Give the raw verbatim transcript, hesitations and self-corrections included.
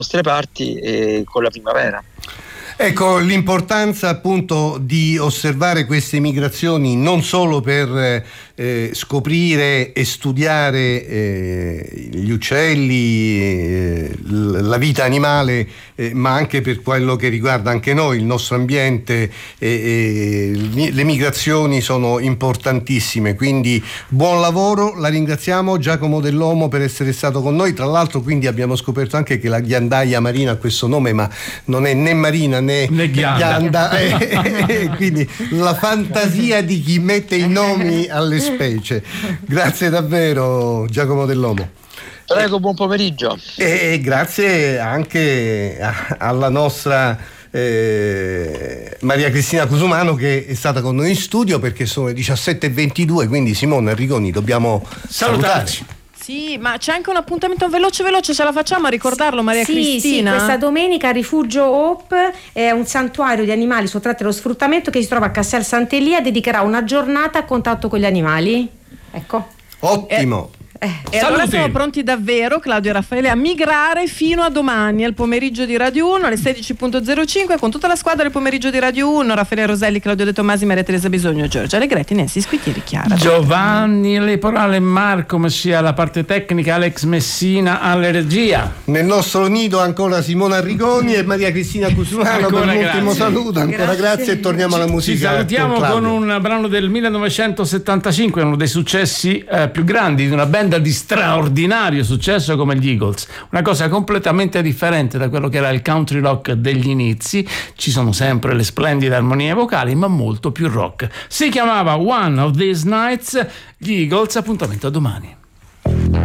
nostre parti eh, con la primavera. Ecco l'importanza appunto di osservare queste migrazioni non solo per eh, scoprire e studiare eh, gli uccelli, eh, la vita animale, eh, ma anche per quello che riguarda anche noi, il nostro ambiente. Eh, eh, le migrazioni sono importantissime, quindi buon lavoro, la ringraziamo Giacomo Dell'Omo per essere stato con noi. Tra l'altro quindi abbiamo scoperto anche che la ghiandaia marina ha questo nome, ma non è né marina né Ne ghianda, ghianda. Eh, quindi la fantasia di chi mette i nomi alle specie. Grazie davvero Giacomo Dell'Omo. Prego, buon pomeriggio. E grazie anche a, alla nostra eh, Maria Cristina Cusumano, che è stata con noi in studio, perché sono le diciassette e ventidue, quindi Simone Arrigoni dobbiamo salutarci. salutare. Sì, ma c'è anche un appuntamento veloce veloce, ce la facciamo a ricordarlo, Maria sì, Cristina? Sì, questa domenica a Rifugio Hope è un santuario di animali sottratti allo sfruttamento che si trova a Castel Sant'Elia, dedicherà una giornata a contatto con gli animali. Ecco. Ottimo. Eh. E Saluti. allora siamo pronti davvero, Claudio e Raffaele, a migrare fino a domani al pomeriggio di Radio uno alle sedici e zero cinque con tutta la squadra del pomeriggio di Radio uno: Raffaele Roselli, Claudio De Tomasi, Maria Teresa Bisogno, Giorgia Allegretti, Nancy Squitieri, Chiara Giovanni Leporale, Marco Messia alla parte tecnica, Alex Messina alla regia. Nel nostro nido ancora Simona Arrigoni e Maria Cristina Cusumano per Ancora l'ultimo grazie. saluto. Ancora grazie. grazie e torniamo alla musica. Ci salutiamo con, con un brano del millenovecentosettantacinque, uno dei successi eh, più grandi di una band di straordinario successo come gli Eagles, una cosa completamente differente da quello che era il country rock degli inizi. Ci sono sempre le splendide armonie vocali, ma molto più rock. Si chiamava One of These Nights, gli Eagles. Appuntamento a domani.